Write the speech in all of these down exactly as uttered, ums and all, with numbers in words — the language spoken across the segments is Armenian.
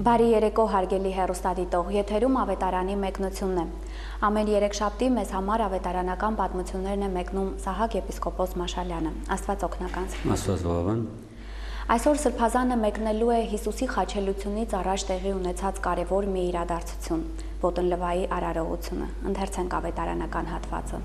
Բարի երեկո հարգելի հեռուստադիտող, եթերում ավետարանի մեկնությունն է։ Ամեն երեքշաբթի մեզ համար ավետարանական պատմություններն է մեկնում Սահակ եպիսկոպոս Մաշալյանը։ Աստված օգնական։ Աստված բավական։ Այսօր Սրբազանը մեկնելու է Հիսուսի խաչելությունից առաջ տեղի ունեցած կարևոր մի իրադարձություն՝ Ոտընլվայի արարողությունը։ Ընթերցենք ավետարանական հատվածը։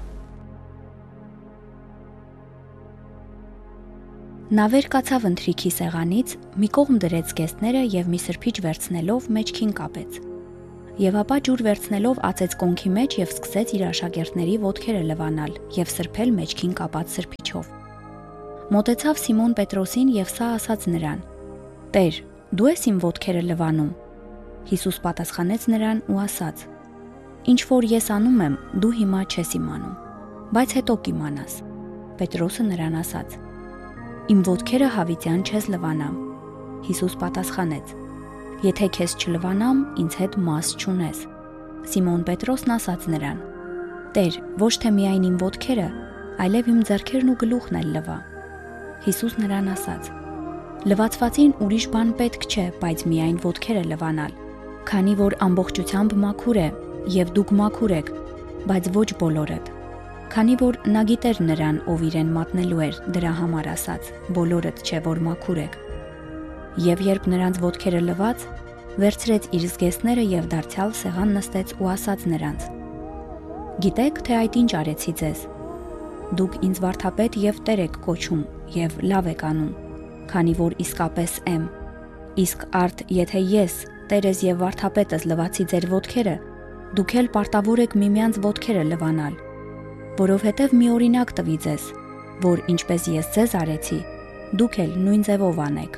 Նա վեր կացավ ընթրիքի սեղանից, մի կողմ դրեց գեստները և մի սրբիչ վերցնելով մեջքին կապեց։ Եվ ապա ջուր վերցնելով ածեց կոնքի մեջ և սկսեց իր աշակերտների ոտքերը լվանալ և սրբել մեջքին կապած սրբիչով։ Մոտեցավ Սիմոն Պետրոսին և սա ասաց նրան. «Տեր, դու ես իմ ոտքերը լվանում»։ Հիսուս պատասխանեց նրան ու ասաց. «Ինչ որ ես անում եմ, դու հիմա չես իմանում, բայց հետո կիմանաս»։ Պետրոսը նրան ասաց. «Իմ ոտքերը հավիտյան չես լվանամ»։ Հիսուս պատասխանեց. «Եթե քեզ չլվանամ, ինձ հետ մաս չունես»։ Սիմոն Պետրոսն ասաց նրան. «Տեր, ոչ թե միայն իմ ոտքերը, այլև իմ ձեռքերն ու գլուխն էլ լվա»։ Հիսուս նրան ասաց. «Լվացվածին ուրիշ բան պետք չէ, բայց միայն ոտքերը լվանալ, քանի որ ամբողջությամբ մաքուր է, և դուք մաքուր եք, բայց ոչ բոլորդ»։ Քանի որ նա գիտեր նրան, ով իրեն մատնելու էր, դրա համար ասաց. «Բոլորդ չէ, որ մաքուր եք»։ Եվ երբ նրանց ոտքերը լվաց, վերցրեց իր զգեստները և դարձյալ սեղան նստեց ու ասաց նրանց. «Գիտեք, թե այդ ինչ արեցի ձեզ։ Դուք ինձ վարդապետ և Տեր եք կոչում, և լավ եք անում, քանի որ իսկապես եմ։ Իսկ արդ եթե ես, Տերս և վարդապետս լվացի ձեր ոտքերը, դուք էլ պարտավոր եք միմյանց ոտքերը լվանալ։ Որովհետև մի օրինակ տվի ձեզ, որ ինչպես ես ձեզ արեցի, դուք էլ նույն ձևով անեք»։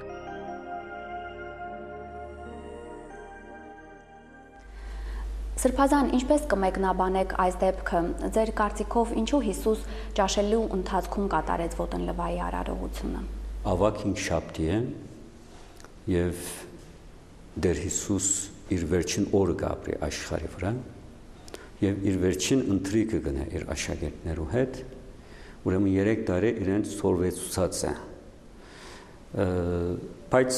Սրբազան, ինչպես կմեկնաբանեք այս դեպքը, ձեր կարծիքով ինչու Հիսուս ճաշելու ընթացքում կատարեց Ոտընլվայի արարողությունը։ Ավագ հինգշաբթի է և դեր Հիսուս իր վերջին օրը կապրի աշխարհի վրա և իր վերջին ընթրիքը գնա իր աշակերտներու հետ, ուրեմն երեք տարի իրենց սորվեցուցած է։ Բայց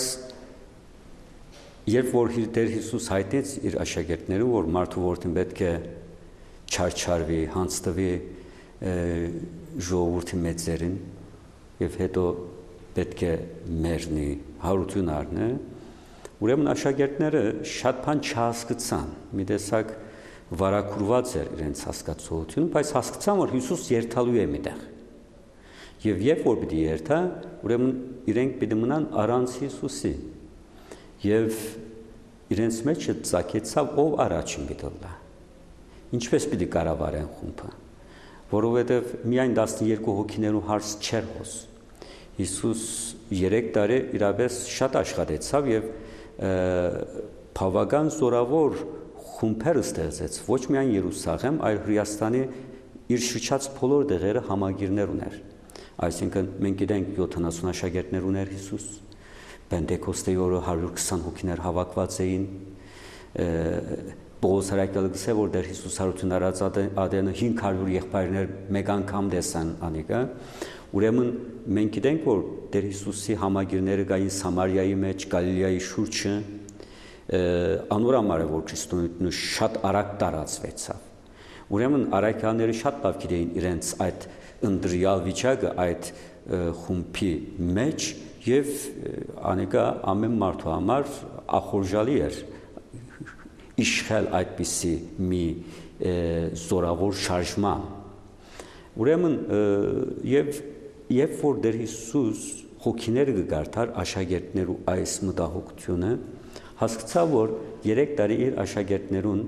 երբ որ Տեր Հիսուս հայտնեց իր աշակերտներու, որ մարդու որդին պետք է չարչարվի, հանձնվի ժողովրդի մեծերին և հետո պետք է մեռնի, հարություն առնի, ուրեմն աշակերտները շատ բան չհասկացան, մի տեսակ վարակուրված էր իրենց հասկացողությունը, բայց հասկացան, որ Հիսուս երթալու է միտեղ։ Եվ երբ որ պիտի երթա, ուրեմն իրենք պիտի մնան առանց Հիսուսի։ Եվ իրենց մեջ ծագեցավ ով առաջին պիտի լա։ Ինչպես պիտի կառավարեն խումբը, որովհետև միայն տասներկու հոգիներու հարց չէր հոս։ Հիսուս երեք տարի իրապես շատ աշխատեցավ և բավական զորավոր խումբեր ստեղծեց, ոչ միայն Երուսաղեմ, այլ Հրեաստանի իր շրջած բոլոր տեղերը համագիրներ ուներ։ Այսինքն մենք գիտենք յոթանասուն աշակերտներ ուներ Հիսուս, Պենտեկոստեի օրը հարյուր քսան հոգիներ հավաքված էին, Պողոս առաքյալը գսե, որ դեր Հիսուս հարություն արած ադենը հինգ հարյուր եղբայրներ մեկ անգամ տեսան անիկա։ Ուրեմն մենք գիտենք, որ դեր Հիսուսի համագիրները կային Սամարիայի մեջ, Գալիլեայի շուրջը, անոր համար է, որ քրիստոնեությունը շատ արագ տարածվեցավ։ Ուրեմն առաքյալները շատ լավ գիտեին իրենց այդ ընտրյալ վիճակը այդ խումբի մեջ և անիկա ամեն մարդու համար ախորժալի էր իշխել այդպիսի մի զորավոր շարժման։ Ուրեմն և երբ որ դեր Հիսուս հոգիները կգարդար աշակերտներու այս մտահոգությունը, հասկացավ, որ երեք տարի իր աշակերտներուն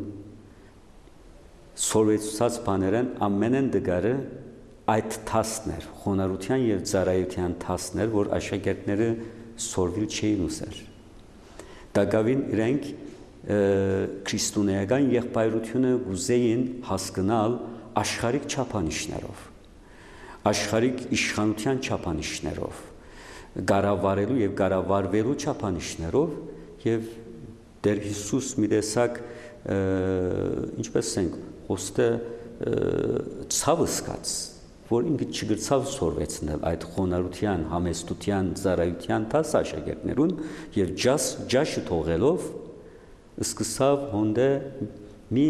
սորվեցուցած բաներեն ամենեն դգարը այդ թասներ, խոնարհության և ծառայության թասներ, որ աշակերտները սորվիլ չէին ուսեր։ Դակավին իրենք քրիստոնեական եղբայրությունը գուզեին հասկանալ աշխարհիկ չափանիշներով, աշխարհիկ իշխանության չափանիշներով, կառավարելու և կառավարվելու չափանիշներով և դեր Հիսուս մի տեսակ ինչպես ենք ոստե ցավ սկաց, որ ինքը չգրցավ սորվեցնել այդ խոնարհության, համեստության, ծառայության տաս աշակերտներուն և ջաշը թողելով սկսավ հոնդե մի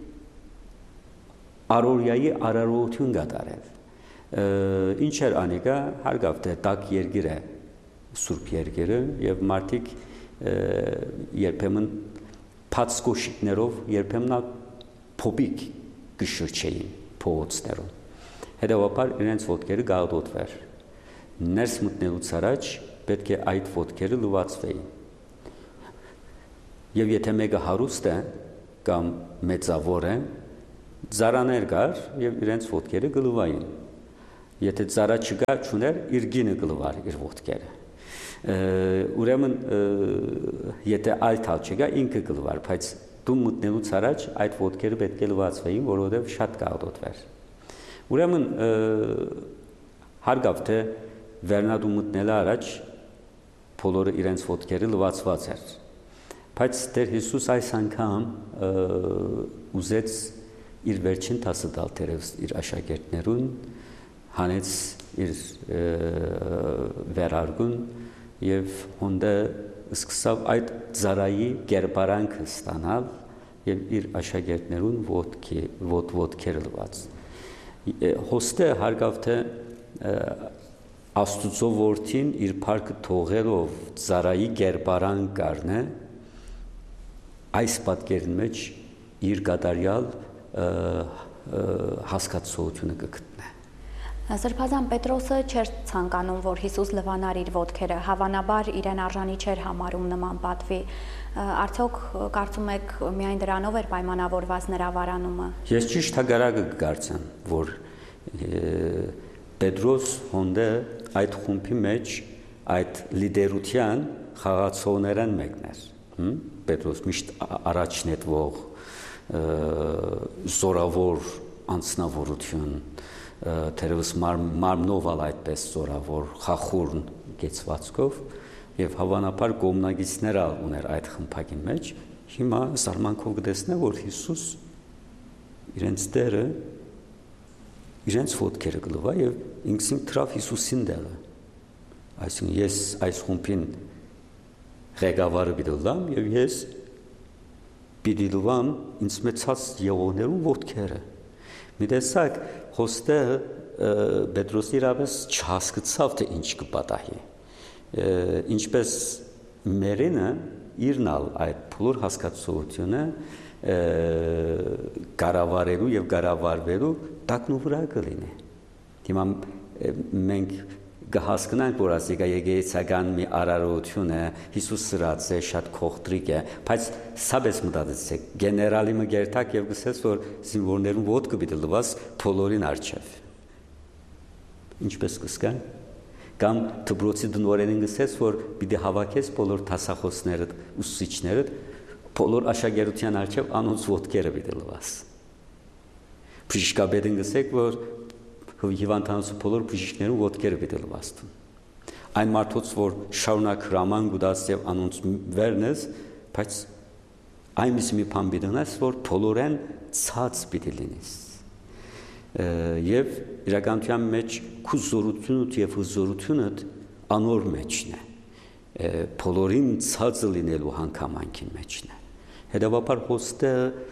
արորյայի արարողություն կատարել։ Ինչ էր անիկա, հարգավ թե տակ երգիր է Սուրբ երգերը եւ մարդիկ երբեմն փած կոշիկներով երբեմն փոբիկ կշրջեին փողոցներում։ Հետևաբար իրենց ոտքերը գաղդոտվեր։ Ներս մտնելուց առաջ պետք է այդ ոտքերը լվացվեին։ Եվ եթե մեկը հարուստ է կամ մեծավոր է, ծարաներ կար եւ իրենց ոտքերը գլվային։ Եթե ծարա չկա, չուներ, իր գինը գլվար իր ոտքերը։ Ուրեմն եթե այլ թալ չկա, ինքը գլվար, բայց դու մտնելուց առաջ այդ ոտքերը պետք է լվացվեին, որովհետեւ շատ կաղդոտվեր։ Ուրեմն հարգավ թե վերնադու մտնելը առաջ բոլորը իրենց ոտքերը լվացված էր։ Բայց Տեր Հիսուս այս անգամ ուզեց իր վերջին տասը տալ թերևս իր աշակերտներուն, հանեց իր վերարգուն եւ հոնդե սկսավ այդ ծարայի գերբարանքը ստանալ եւ իր աշակերտներուն ոտքի ոտ ոտքերը լված։ Հոստե հարգավ թե Աստուծո որդին իր փառքը թողելով ծարայի գերբարան կառնե այս պատկերն մեջ իր կատարյալ հասկացությունը կգտնե։ Սրբազան Պետրոսը չէր ցանկանում, որ Հիսուս լվանար իր ոտքերը, հավանաբար իրեն արժանի չէր համարում նման պատվի։ Արդյոք կարծում եք միայն դրանով էր պայմանավորված նրա վարանումը։ Ես ճիշտ հակառակը կկարծեմ, որ Պետրոս հոնդե այդ խումբի մեջ այդ լիդերության խաղացողներն մեկն էր։ Պետրոս միշտ առաջնետվող զորավոր անձնավորություն, թերևս մարմնով ալ այդպես զորավոր խախուրն գեցվածքով եւ հավանաբար կողմնագիցներ ալ ուներ այդ խմբակի մեջ։ Հիմա զարմանքով կտեսնե, որ Հիսուս իրենց դերը իրենց ոտքերը գլվա եւ ինքսին թրավ Հիսուսին դերը։ Այսինքն ես այս խումբին ղեկավարը պիտի լամ եւ ես պիտի լվամ ինձ մեծած եղողներու ոտքերը։ Մի տեսակ հոստը Պետրոսի իրավես չհասկացավ թե ինչ կպատահի։ Ինչպես մերինը իրնալ այդ փլոր հասկացությունը կառավարելու եւ կառավարվելու տակնու վրա կլինի։ Հիմա մենք կհասկանանք, որ ասիկա եկեղեցական մի արարողություն է, Հիսուս սրած է, շատ քողտրիկ է, բայց սաբես մտածեցեք, գեներալի մգերտակ եւ գսես, որ զինվորներուն ոտքը պիտի լվաս բոլորին արչեւ։ Ինչպես կսկան։ Կամ դպրոցի դնորենին գսես, որ պիտի հավաքես բոլոր տասախոսները, ուսուցիչները, բոլոր աշակերտության արչեւ անոնց ոտքերը պիտի լվաս։ Բժիշկաբեդին գսեք, որ հիվանդանոցի բոլոր բժիշկներու ոտքերը պիտի լվաստուն։ Այն մարդոց, որ շարունակ հրաման գուտած եւ անոնց վերնես, բայց այնպես մի բան պիտի ունես, որ բոլորեն ցած պիտի լինես։ Եվ իրականության մեջ քու զորությունդ եւ հզորությունը անոր մեջն է։ Բոլորին ցածը լինելու հանգամանքին մեջն է։ Հետևաբար հոստը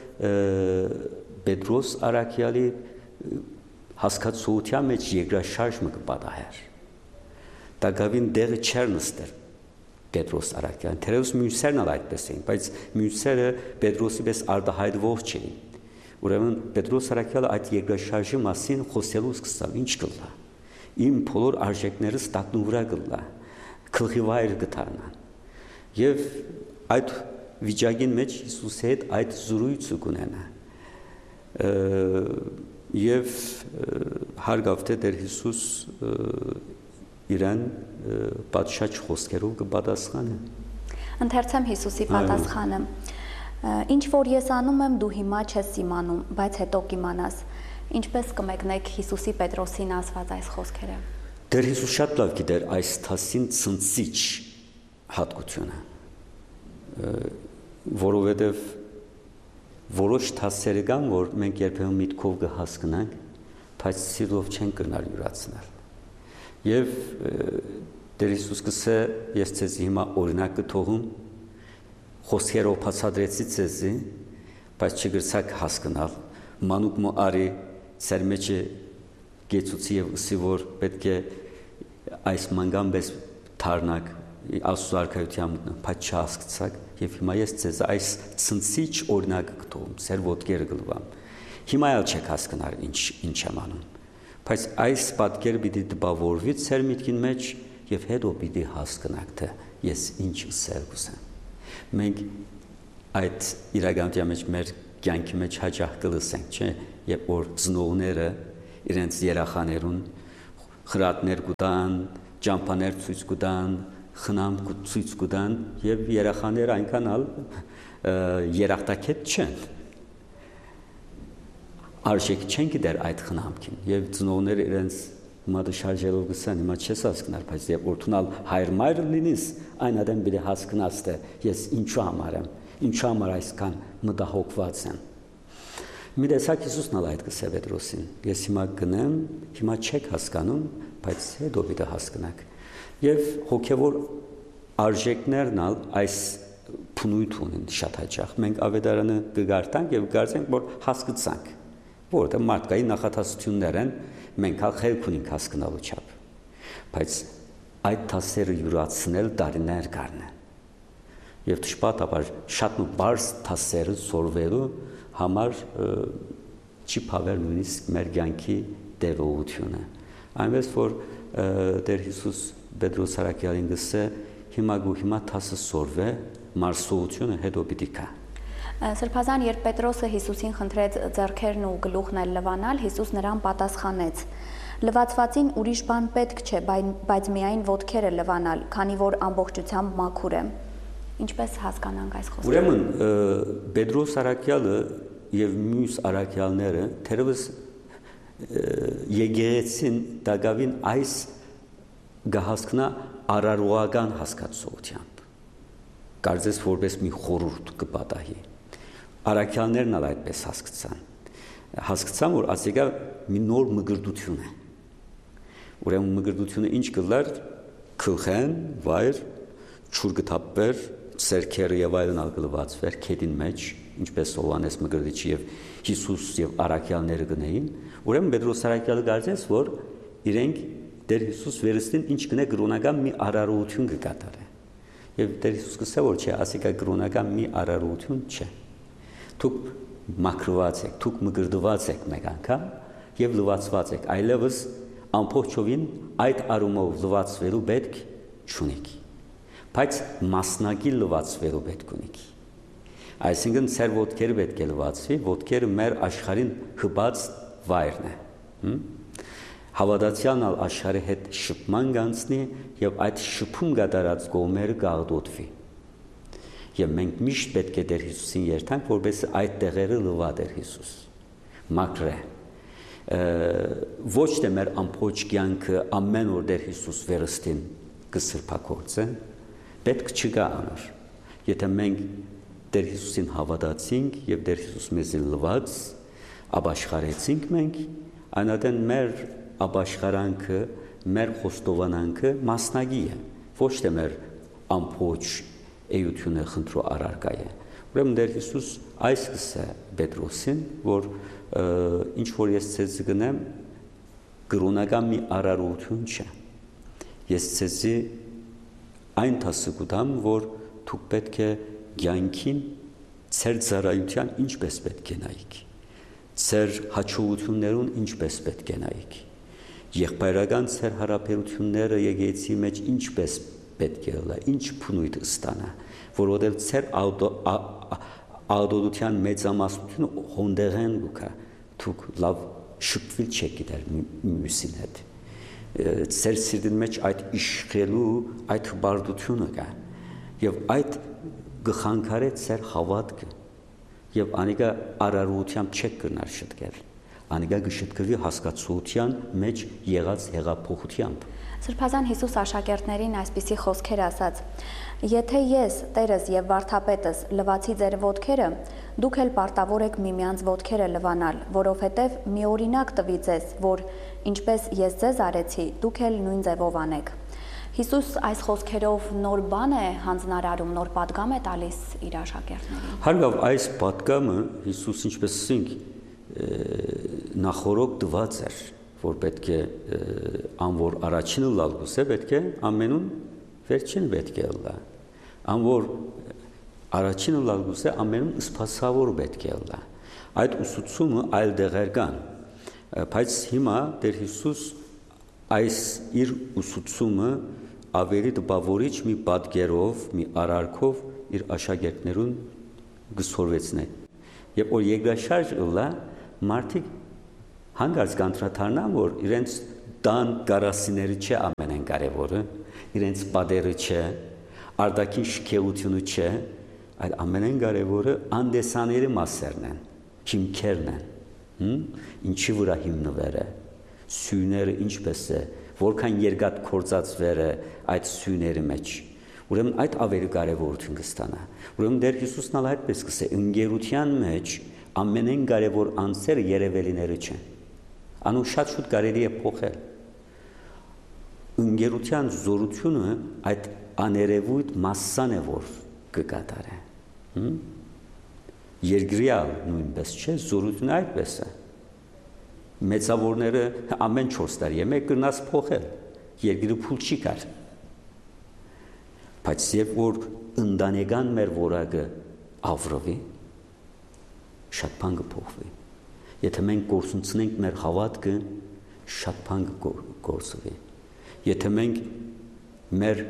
Պետրոս Արաքյալի հասկացության մեջ երկրաշարժը կպատահեր։ Դա գավին դեղը չեր նստեր Պետրոս Արաքյալին։ Թերևս մյուսերն ալ այդպես էին, բայց մյուսերը Պետրոսի պես արտահայտվող չէին։ Ուրեմն Պետրոս Արաքյալը այդ երկրաշարժի մասին խոսելու սկսավ, ինչ կլա։ Իմ բոլոր արժեքներս տակնու վրա կլա, գլխի վայր կդառնան։ Եվ այդ վիճակին մեջ Հիսուսի հետ այդ զրույցը կունենա։ Եվ հարգավ թե Տեր Հիսուս իրեն պատշաճ խոսքերով կպատասխանը։ Ընթերցեմ Հիսուսի պատասխանը։ Ինչ որ ես անում եմ, դու հիմա չես իմանում, բայց հետո կիմանաս։ Ինչպես կմեկնեք Հիսուսի Պետրոսին ասված այս խոսքերը։ Տեր Հիսուս շատ լավ գիտեր այս թասին ցնցիչ հատկությունը, որովհետև որոշ թասերը կան, որ մենք երբեմն միտքով կհասկանանք, բայց սիրով չեն կրնալ յուրացնել։ Եվ Տեր Հիսուս կսե, ես ցեզ հիմա օրինակ կթողում, խոսքերով բացատրեցի ցեզի, բայց չգրցակ հասկանալ, մանուկ մո արի ծեր մեջը գեցուցի եւ ըսի որ պետք է այս մանգամբես թարնակ Աստծո արքայության բայց չհասկացակ եւ հիմա ես ցեզ այս ցնցիչ օրինակ կտում, ծեր ոտքերը գլվամ։ Հիմա էլ չեք հասկանալ ինչ ինչ եմ անում։ Բայց այս պատկերը պիտի դպավորվի ծեր միտքին մեջ եւ հետո պիտի հասկանաք թե ես ինչ ասել կուսեմ։ Մենք այդ իրականության մեջ մեր կյանքի մեջ հաճախ կլսենք, չէ՞, երբ որ ծնողները իրենց երախաներուն խրատներ կտան, ճամփաներ ցույց կտան, խնամ ցույց կտան եւ երախաները այնքան ալ երախտակետ չեն։ Արժեք չեն գիտեր այդ խնամքին եւ ծնողները իրենց մատը շարժելով գսան հիմա չես հասկնար, բայց երբ որ թունալ հայր մայր լինես, այն ադեմ բիդի հասկնաս թե ես ինչու համար եմ, ինչու համար այսքան մտահոգված եմ։ Մի տեսակ Հիսուսն ալ այդ գսե Պետրոսին, ես հիմա գնեմ, հիմա չեք հասկանում, բայց հետո պիտի հասկանաք։ Եվ հոգևոր արժեքներն ալ այս փնույթ ունեն շատ հաճախ։ Մենք ավետարանը կգարտանք եւ կարծենք, որ հասկացանք, որովհետեւ մարդկային նախատասություններ են, մենք ալ խելք ունենք հասկանալու չափ։ Բայց այդ տասերը յուրացնել տարիներ կառնեն։ Եվ դժբախտաբար շատ բարձ տասերը սորվելու համար չի փավել նույնիսկ մեր կյանքի տևողությունը։ Այնպես որ Տեր Հիսուս Պետրոս Արաքյալին գսե հիմա գու հիմա տասը սորվե մարսողությունը հետո պիտի կա։ Սրբազան երբ Պետրոսը Հիսուսին խնդրեց ձեռքերն ու գլուխն էլ լվանալ, Հիսուս նրան պատասխանեց. Լվացվածին ուրիշ բան պետք չէ, բայց միայն ոտքերը լվանալ, քանի որ ամբողջությամբ մաքուր է։ Ինչպես հասկանանք այս խոսքը։ Ուրեմն Պետրոս Արաքյալը եւ մյուս արաքյալները թերևս եկեղեցին դակավին այս գահասկնա արարողական հասկացությամբ կարծես որպես մի խորհուրդ կպատահի արաքյալներն ալ այդպես հասկացան հասկացան որ ասիկա մի նոր մգրդություն է ուրեմն մգրդությունը ինչ կլար քլխեն վայր ճուրգտապեր սերքերը եւ այլն ալ գլվածվեր քեդին մեջ ինչպես Հովանես Մգրդիչը եւ Հիսուս եւ արաքյալները գնային ուրեմն Պետրոս Արաքյալը կարծես որ իրենք Տեր Հիսուս վերստին ինչ գնե գրոնական մի արարողություն կկատարե եւ Տեր Հիսուս կսա որ չէ ասիկա գրոնական մի արարողություն չէ դուք մաքրված եք դուք մգրդված եք մեկ անգամ եւ լվացված եք այլևս ամբողջովին այդ արումով լվացվելու պետք չունեք բայց մասնակի լվացվելու պետք ունեք այսինքն ծեր ոտքերը պետք է լվացվի ոտքերը մեր աշխարհին հպած վայրն է Հավատացյալն ալ աշխարհի հետ շփման գանցնի եւ այդ շփում կատարած կողմերը կաղդոտվի եւ մենք միշտ պետք է Տեր Հիսուսին երթանք որպես այդ տեղերը լվա Տեր Հիսուս մաքրե ոչ թե մեր ամբողջ կյանքը ամեն օր Տեր Հիսուս վերստին կսրբակորձե պետք չկա անոր եթե մենք Տեր Հիսուսին հավատացինք եւ Տեր Հիսուս մեզի լվաց ապաշխարեցինք մենք այնադեն մեր ապաշխարանքը մեր խոստովանանքը մասնագի է ոչ թե մեր ամբողջ էությունը խնդրո առարկա է ուրեմն Տեր Հիսուս այս կսե Պետրոսին որ ինչ որ ես ցեզ գնեմ գրոնական մի արարողություն չէ ես ցեզի այն տասը կուտամ որ դուք պետք է կյանքին ծեր ծառայության ինչպես պետք է նայեք ծեր հաջողություններուն ինչպես պետք է նայեք եղբայրական ծեր հարաբերությունները եկեղեցի մեջ ինչպես պետք է լա ինչ փնույթ ստանա որովհետև ծեր ադոդության մեծամասնությունը հոնդեղեն լուկա դուք լավ շփվել չեք գիտեր մյուսին հետ ծեր սիրտին մեջ այդ իշխելու այդ բարդությունը կա եւ այդ գխանքարե ծեր հավատքը եւ անիկա արարողությամբ չեք կրնար շտկել անիկա գշտկվի հասկացության մեջ եղած հեղափոխությամբ Սրբազան Հիսուս աշակերտներին այսպիսի խոսքեր ասաց. Եթե ես, Տերս եւ Վարդապետս լվացի ձեր ոտքերը, դուք էլ պարտավոր եք միմյանց ոտքերը լվանալ, որովհետեւ մի օրինակ տվի ձեզ, որ ինչպես ես ձեզ արեցի, դուք էլ նույն ձևով անեք։ Հիսուս այս խոսքերով նոր բան է հանձնարարում, նոր պատգամ է տալիս իր աշակերտներին։ Հարգավ, այս պատգամը Հիսուս ինչպես ասենք նախորոք դված էր, որ պետք է անոր առաջինը լալ գուցե պետք է ամենուն վերջինը պետք է լա։ Անոր առաջինը լալ գուցե ամենուն սպասավոր պետք է լա։ Այդ ուսուցումը այլ դեղեր կան, բայց հիմա Տեր Հիսուս այս իր ուսուցումը ավելի տպավորիչ մի պատկերով, մի արարքով իր աշակերտներուն գսորվեցնե։ Երբ որ երկրաշարժ ըլլա, մարդիկ հանգարց կանտրադառնան, որ իրենց տան գարասիները չէ ամենեն կարևորը, իրենց պատերը չէ, արտաքին շքեղությունը չէ, այլ ամենեն կարևորը անդեսաների մասերն են, հիմքերն են, ինչի վրա հիմնվեր է, սյուները ինչպես է, որքան երկաթ կործածվեր է այդ սյուների մեջ։ Ուրեմն այդ ավելի կարևորություն կստանա։ Ուրեմն Տեր Հիսուսն ալ այդպես կսե, ընկերության մեջ ամենեն կարևոր անձերը երևելիները չեն։ Անու շատ շուտ կարելի է փոխել։ Ընկերության զորությունը այդ աներևույթ մասսան է, որ կկատարե։ Երկրյալ նույնպես չէ, զորությունը այդպես է։ Մեծավորները ամեն չորս տարի է մեկ կրնաց փոխել, երկիրը փուլ չի կար։ Բայց երբ որ ընտանեկան մեր որակը ավրվի, շատ բան կփոխվի։ Եթե մենք գործունեենք մեր հավատքը, շատ բան կգործվի։ Եթե մենք մեր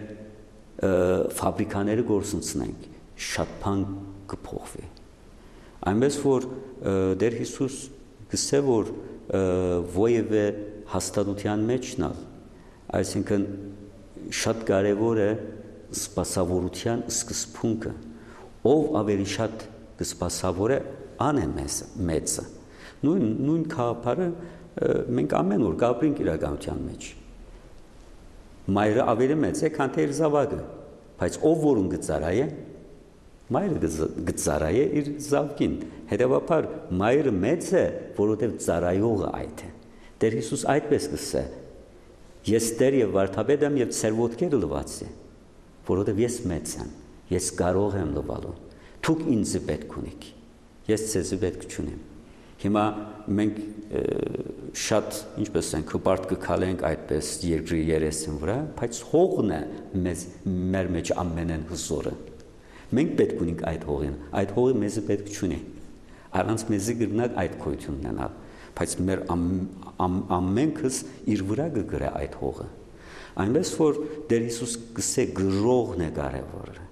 ֆաբրիկաները գործունեենք, շատ բան կփոխվի։ Այնպես որ Տեր Հիսուս գսե որ ովևէ հաստատության մեջն ալ, այսինքն շատ կարևոր է սպասավորության սկզբունքը, ով ավելի շատ կսպասավոր է ան է մեծը։ Նույն նույն խաղապարը մենք ամեն օր կապրենք իրականության մեջ։ Մայրը ավելի մեծ է, քան թե իր զավակը, բայց ով որուն գծարայ է, մայրը գծարայ է իր զավկին։ Հետևաբար մայրը մեծ է, որովհետև ծարայողը այդ է։ Տեր Հիսուս այդպես կսե. Ես Տեր եւ վարդապետ եմ եւ ծեր ոտքերը լված է, որովհետև ես մեծ եմ, ես կարող եմ լվալու։ Դուք ինձ պետք ունիք, ես ձեզ պետք չունեմ։ Հիմա մենք շատ, ինչպես ենք, հպարտ կքալենք այդպես երկրի երեսին վրա, բայց հողն է մեզ մեր մեջ ամենեն հզորը։ Մենք պետք ունենք այդ հողին, այդ հողը մեզ պետք չունի։ Առանց մեզի գրնակ այդ գոյությունն ունենալ, բայց մեր ամենքս իր վրա կգրե այդ հողը։ Այնպես որ Տեր Հիսուս գսե գրողն է կարևորը։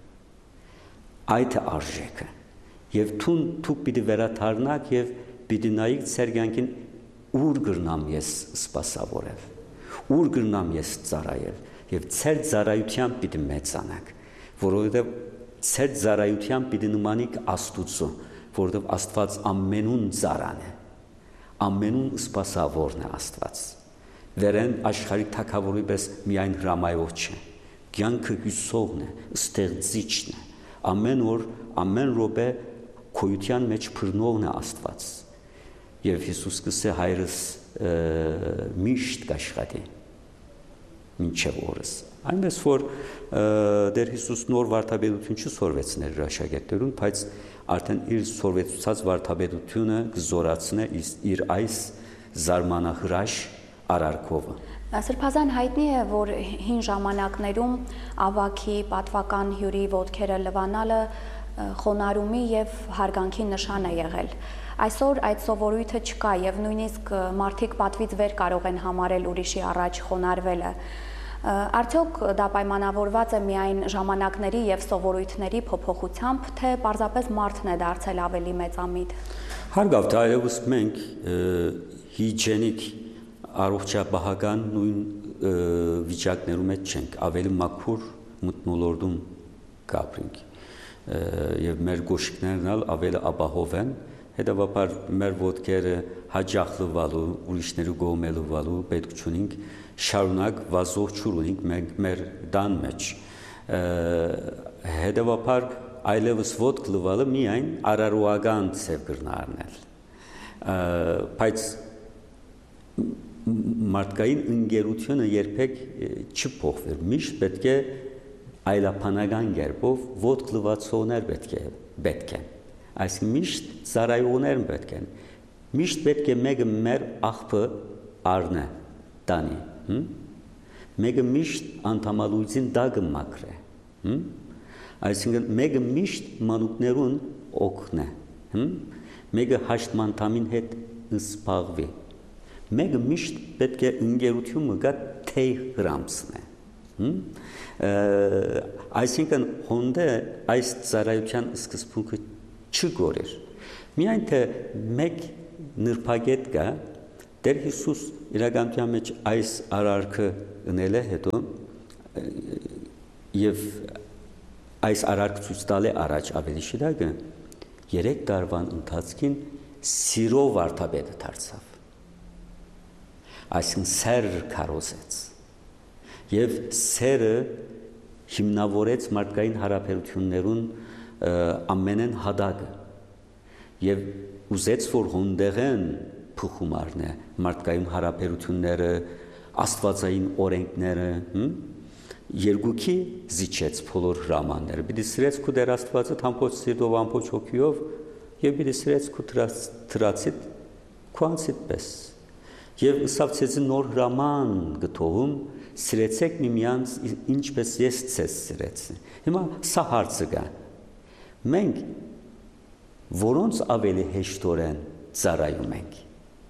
Այդ է արժեքը։ Եվ թուն դուք պիտի վերադառնաք եւ պիտի նայեք ձեր կյանքին ուր գրնամ ես սպասավորել, ուր գրնամ ես ծառայել եւ ձեր ծառայությամբ պիտի մեծանաք, որովհետեւ ձեր ծառայությամբ պիտի նմանիք Աստուծո, որովհետեւ Աստված ամենուն ծառան է, ամենուն սպասավորն է Աստված։ Վերեն աշխարհի թագավորի պես միայն հրամայող չէ, կյանքը հյուսողն է, ստեղծիչն է, ամեն օր, ամեն րոպե քոյության մեջ բռնողն է Աստված։ Եվ Հիսուս կսե հայրս միշտ կաշխատի մինչև օրս։ Այնպես որ Տեր Հիսուս նոր վարդապետություն չսորվեցներ իր աշակերտներուն, բայց արդեն իր սորվեցուցած վարդապետությունը կզորացնե իր այս զարմանահրաշ արարքովը։ Սրբազան հայտնի է, որ հին ժամանակներում ավագի պատվական հյուրի ոտքերը լվանալը խոնարհումի եւ հարգանքի նշան է եղել։ Այսօր այդ սովորույթը չկա եւ նույնիսկ մարդիկ պատվից վեր կարող են համարել ուրիշի առաջ խոնարհվելը։ Արդյոք դա պայմանավորված է միայն ժամանակների եւ սովորույթների փոփոխությամբ, թե պարզապես մարդն է դարձել ավելի մեծամիտ։ Հարգավ, այլևս մենք հիջենիկ առողջապահական նույն վիճակներում մեջ չենք, ավելի մաքուր մթնոլորտում կապրենք եւ մեր գոշիկներն ավելի ապահով են, հետեւաբար մեր ոտքերը հաջող լվալու, ուրիշների կողմը լվալու պետք չունենք, շարունակ վազող չուր ունենք մենք մեր տան մեջ։ Հետեւաբար այլևս ոտք լվալը միայն արարողական ծև կրնա առնել։ Բայց մարդկային ընկերությունը երբեք չփոխվեր, միշտ պետք է այլապանական կերպով ոտք լվացողներ պետք է պետք են, այսինքն միշտ ծառայողներ պետք են, միշտ պետք է մեկը մեր աղբը առնե, տանի, մեկը միշտ անդամալույցին դագը մաքրե, այսինքն մեկը միշտ մանուկներուն օգնե, մեկը հաշտմանդամին հետ զբաղվի, մեկը միշտ պետք է ընկերությունը գա թեյ հրամցնե, այսինքն հոնդե այս ծառայության սկզբունքը չգորեր, միայն թե մեկ նրբագետ կա, Տեր Հիսուս իրականության մեջ այս արարքը ընել է հետո և այս արարքը ցույց տալ է առաջ ավելի շիրակը, երեք տարվան ընթացքին սիրով վարդապետը դարձավ, այսինքն սերը քարոզեց և սերը հիմնավորեց մարդկային հարաբերություններուն ամենեն հադագը և ուզեց, որ հոնդեղեն փոխում առնե մարդկային հարաբերությունները, աստվածային օրենքները, երկուքի զիջեց բոլոր հրամանները, պիտի սիրեց քու Տեր Աստվածդ ամբողջ սիրտով, ամբողջ հոգիով և պիտի սիրեց քու թրացիդ քու անձիդ պես և ըսավ ցեզի նոր հրաման գտողում սիրեցեք միմյանց ինչպես ես ցեզ սիրեցի, հիմա սա հարցը կա, մենք որոնց ավելի հեշտորեն ծառայում ենք,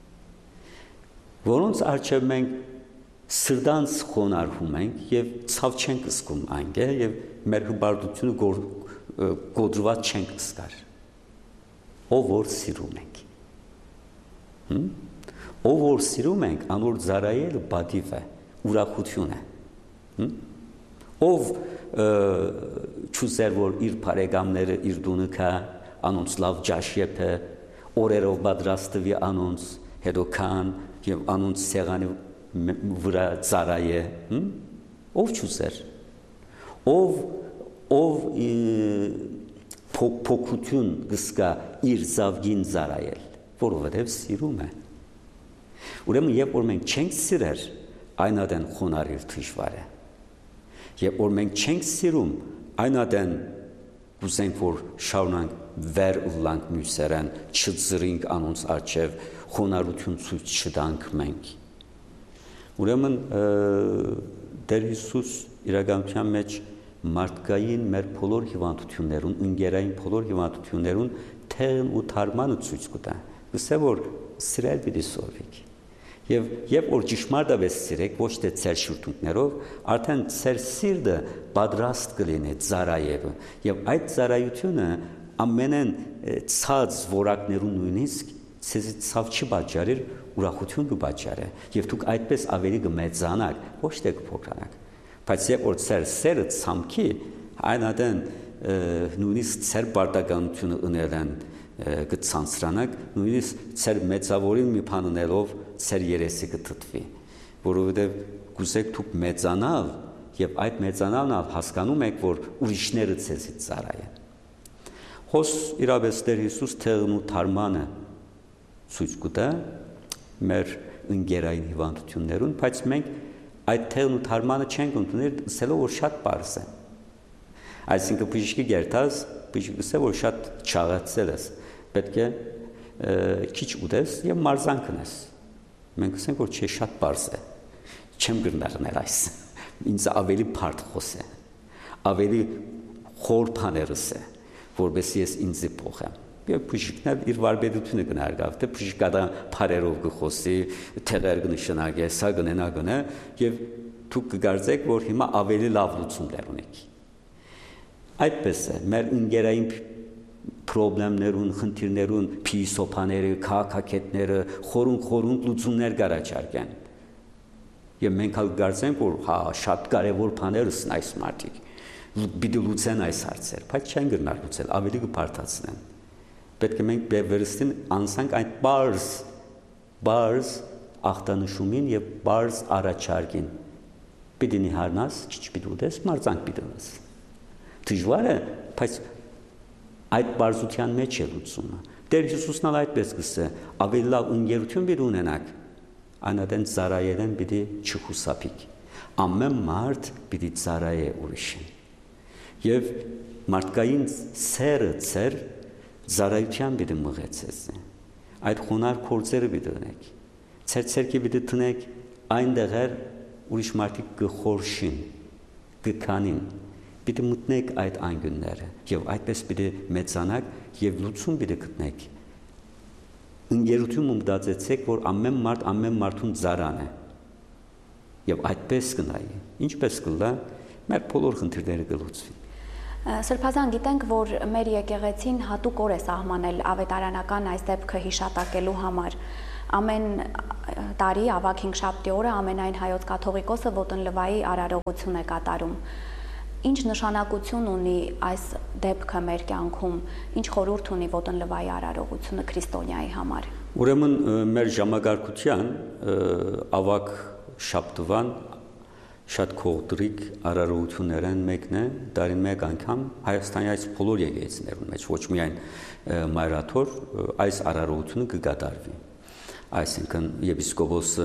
որոնց առջև մենք սրտանց խոնարհում ենք և ցավ չենք զգում այն է և մեր հպարտությունը գոր, գոդրված չենք զգար, ով որ սիրում ենք, ով որ սիրում ենք, անոր ծառայելը պատիվ է, ուրախություն է, ով չուզեր, որ իր բարեկամները իր տունը կա, անոնց լավ ջաշ եփե, օրերով պատրաստվի անոնց, հետո կան և անոնց սեղանի վրա ծառայե, ով չուզեր, ով ով փոքրություն գսկա իր զավգին ծառայել, որովհետև սիրում է, ուրեմն երբ որ մենք չենք սիրեր, այն ադեն խոնարհել դժվար է, երբ որ մենք չենք սիրում, այն ադեն կուզենք, որ շարունանք վեր ուլանք մյուսերեն, չձրինք անոնց առջև, խոնարհություն ցույց չտանք մենք, ուրեմն Տեր Հիսուս իրականության մեջ մարդկային մեր բոլոր հիվանդություններուն, ընկերային բոլոր հիվանդություններուն թեղն ու թարմանը ցույց կտա, գսե որ սիրել պիտի սովորեք, և երբ որ ճշմարտապես սիրեք, ոչ թե ձեր շուրթունքներով, արդեն ձեր սիրտը պատրաստ կլինի ծառայելու, և այդ ծառայությունը ամենեն ցած որակներուն նույնիսկ ցեզի ցավ չի պատճառեր, ուրախություն կպատճառե, և դուք այդպես ավելի կմեծանաք, ոչ թե կփոքրանաք, բայց երբ որ ձեր սերը ցամքի, այն ադեն նույնիսկ ձեր պարտականությունը ընելեն կցանցրանաք, նույնիսկ ձեր մեծավորին մի բան ունելով ձեր երեսի կթթվի, որովհետև կուզեք դուք մեծանալ և այդ մեծանալն հասկանում եք, որ ուրիշները ձեզից ծառայեն։ Հոս իրապես Տեր Հիսուս թեղն ու թարմանը ցույց կտա մեր ընկերային հիվանդություններուն, բայց մենք այդ թեղն ու թարմանը չենք ընդունել, ասելով որ շատ պարզ է։ Այսինքն բժիշկի գերտած, բժիշկը ասել որ շատ չաղացել ես, պետք է քիչ ուտես եւ մարզան կնես։ Մենք ասենք որ չէ, շատ պարզ է։ Չեմ գտնարնել այս։ Ինձ ավելի բարդ խոս է։ Ավելի խոր բաներս է, որովհետեւ ես ինձ փոխեմ։ Եվ բժիշկն իր վարպետությունը կնարգավ, թե բժիշկը բարերով կխոսի, թեղեր կնշանակի, սա կնենա գնա եւ դուք կգարձեք, որ հիմա ավելի լավ լուծումներ ունեք։ Այդպես է, մեր ընկերային պրոբլեմներուն, խնդիրներուն, փիլիսոփաները, քաղաքակետները խորուն-խորուն լուծումներ կառաջարկեն։ Եվ մենք հալ կգարձենք, որ հա շատ կարևոր բաներ են այս մարդիկ։ Պիտի լուծեն այս հարցեր, բայց չեն գնալ լուծել, ավելի կբարդացնեն։ Պետք է մենք վերստին անցանք այդ բարձ, բարձ ախտանշումին եւ բարձ առաջարկին։ Պիտի նիհարնաս, քիչ պիտի ուտես, մարզանք պիտի ունես։ Դժվար է, բայց այդ բարձության մեջ է լուծումը։ Տեր Հիսուսն այդպես գսե, ավելի լավ ընկերություն պիտի ունենաք, Այնադեն ծարայելեն պիտի չխուսափիկ։ Ամեն մարդ պիտի ծարայե ուրիշին։ Եվ մարդկային սերը ծեր ծարայության պիտի մղեցես։ Այդ խոնար կործերը պիտի դնեք։ Ձեր ցերկի պիտի տնեք այնտեղեր ուրիշ մարդիկ կխորշին, կքանին։ Պիտի մտնեք այդ անգունները եւ այդպես պիտի մեծանաք եւ լուծում պիտի գտնեք։ Ընկերություն մտածեցեք, որ ամեն մարդ ամեն մարդուն ծարան է։ Եվ այդպես կնայի։ Ինչպես կլա, մեր բոլոր խնդիրները կլուծվին։ Սրբազան, գիտենք, որ մեր եկեղեցին հատուկ օր է սահմանել ավետարանական այս դեպքը հիշատակելու համար։ Ամեն տարի ավագ հինգշաբթի օրը ամենայն հայոց կաթողիկոսը ոտնլվայի արարողություն է կատարում։ Ինչ նշանակություն ունի այս դեպքը մեր կյանքում, ինչ խորհուրդ ունի ոտնլվայի արարողությունը քրիստոնյայի համար։ Ուրեմն մեր ժամանակարգության ավագ շաբթվան շատ կողտրիկ արարողություններն մեկն է, դարին մեկ անգամ Հայաստանի այս բոլոր եկեղեցիներում մեջ ոչ միայն մայրաթոր այս արարողությունը կկատարվի։ Այսինքն եպիսկոպոսը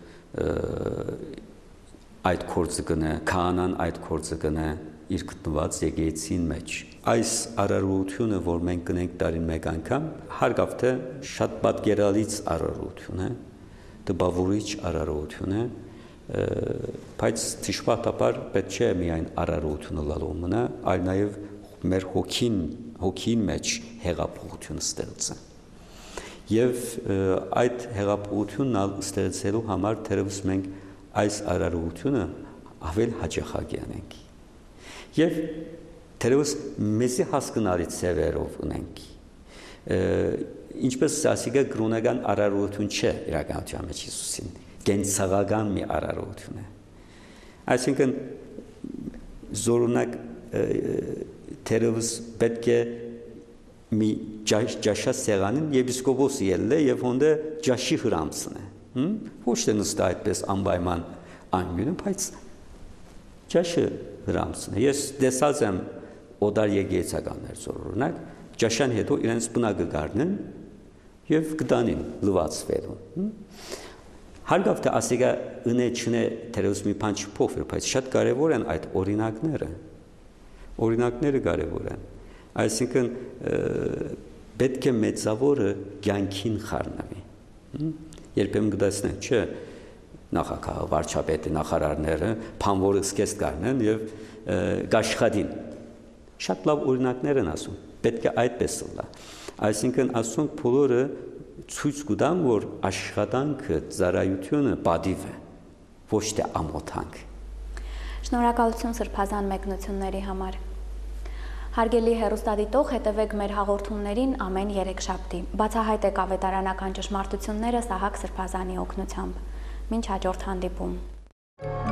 այդ կորձը կնե, քահանան այդ կորձը կնե իր գտնված եկեղեցին մեջ։ Այս արարողությունը, որ մենք կնենք տարին մեկ անգամ, հարգավ թե շատ պատկերալից արարողություն է, տպավորիչ արարողություն է, բայց ճշմարտաբար պետք չէ միայն արարողությունը լալու մնա, այլ նաև մեր հոգին, հոգին մեջ հեղափոխություն ստեղծը։ Եվ այդ հեղափոխությունն ստեղծելու համար թերևս մենք այս արարողությունը ավել հաճախակ անենք։ Եվ թերևս մեզի հասկանալի ծևերով ունենք։ Ինչպես ասիկա կրոնական արարողություն չէ իրականության մեջ Հիսուսին, կենցաղական մի արարողություն է։ Այսինքն զորունակ թերևս պետք է մի ջաշա սեղանին եպիսկոպոսը ելլե եւ հոնդե ջաշի հրամցն է։ Ոչ թե նստա այդպես անպայման անգյունը, բայց ջաշը հրամցն է։ Ես տեսած եմ օդար եկեղեցականներ զորունակ ջաշան հետո իրենց բնակը գարնեն եւ կտանին լվացվելու։ Հարգավ թե ասիկա ընե չնե թերևս մի բան չփոխվի, բայց շատ կարևոր են այդ օրինակները։ Օրինակները կարևոր են։ Այսինքն պետք է մեծավորը կյանքին խառնվի։ Երբեմն կտեսնենք, չէ, նախագահը, վարչապետը, նախարարները փամորը սկեստ կառնեն եւ գաշխատին։ Շատ լավ օրինակներ են ասում։ Պետք է այդպես լա։ Այսինքն ասում բոլորը ցույց կտան, որ աշխատանքը, ծառայությունը պատիվ է, ոչ թե ամոթանք։ Շնորհակալություն սրբազան մեկնությունների համար։ Հարգելի հեռուստադիտող, հետևեք մեր հաղորդումներին ամեն երեքշաբթի։ Բացահայտեք ավետարանական ճշմարտությունները Սահակ Սրբազանի օգնությամբ։ Մինչ հաջորդ հանդիպում։